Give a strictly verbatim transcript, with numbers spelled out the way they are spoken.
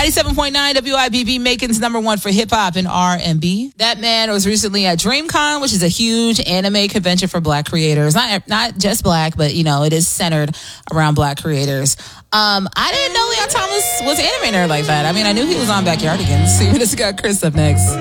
ninety-seven point nine W I B B, Macon's number one for hip hop and R and B. That man was recently at DreamCon, which is a huge anime convention for Black creators. Not not just Black, but you know, it is centered around Black creators. Um, I didn't know Leon Thomas was an anime nerd like that. I mean, I knew he was on Backyardigans. See, we just got Chris up next.